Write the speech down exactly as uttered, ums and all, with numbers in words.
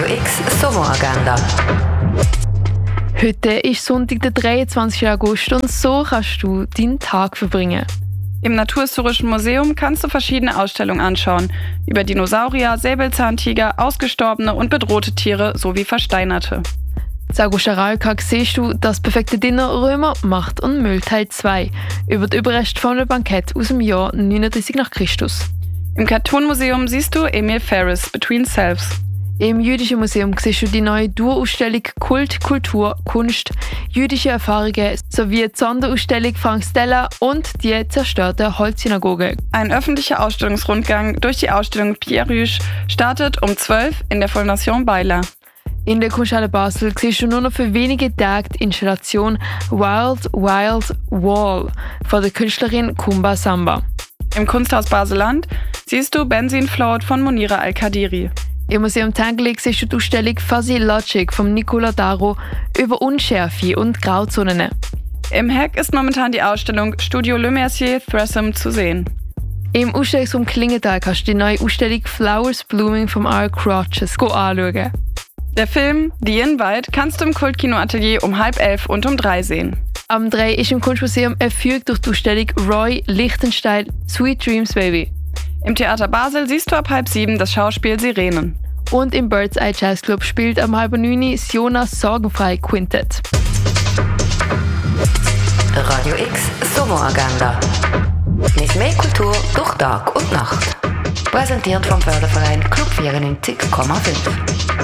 Radio X Sommeragenda. Heute ist Sonntag, der dreiundzwanzigsten August, und so kannst du deinen Tag verbringen. Im Naturhistorischen Museum kannst du verschiedene Ausstellungen anschauen. Über Dinosaurier, Säbelzahntiger, ausgestorbene und bedrohte Tiere sowie versteinerte. In Augustaralkag siehst du das perfekte Dinner Römer, Macht und Müll Teil zwei über die Überreste von einem Bankett aus dem Jahr neununddreißig nach Christus. Im Cartoon-Museum siehst du Emil Ferris, Between Selves. Im Jüdischen Museum siehst du die neue Dauerausstellung Kult, Kultur, Kunst, jüdische Erfahrungen sowie die Sonderausstellung Frank Stella und die zerstörte Holzsynagoge. Ein öffentlicher Ausstellungsrundgang durch die Ausstellung Pierre Rüsch startet um zwölf in der Fondation Bayler. In der Kunsthalle Basel siehst du nur noch für wenige Tage die Installation Wild Wild Wall von der Künstlerin Kumba Samba. Im Kunsthaus Basel-Land siehst du Benzin Float von Monira Al-Kadiri. Im Museum Tenglik siehst du die Ausstellung Fuzzy Logic von Nicola Daro über Unschärfe und Grauzonen. Im Heck ist momentan die Ausstellung Studio Le Mercier Threesome zu sehen. Im Ausstellungsraum Klingenthal kannst du die neue Ausstellung Flowers Blooming vom R. Crotches anschauen. Der Film The Invite kannst du im Kultkino-Atelier um halb elf und um drei sehen. Am drei ist im Kunstmuseum ein Führung durch die Ausstellung Roy Lichtenstein Sweet Dreams Baby. Im Theater Basel siehst du ab halb sieben das Schauspiel Sirenen. Und im Bird's Eye Jazz Club spielt am halb neun das Jonas Sorgenfrei Quintett. Radio X Sommeragenda. Mit mehr Kultur durch Tag und Nacht. Präsentiert vom Förderverein Club vierundneunzig Komma fünf.